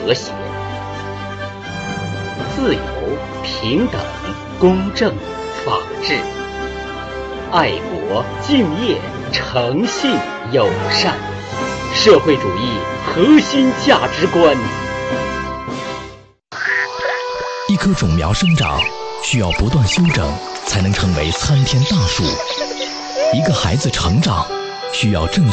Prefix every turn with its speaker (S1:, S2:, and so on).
S1: 和谐。自由、平等、公正、法治、爱国、敬业、诚信、友善，社会主义核心价值观。
S2: 一棵种苗生长需要不断修整，才能成为参天大树；一个孩子成长需要正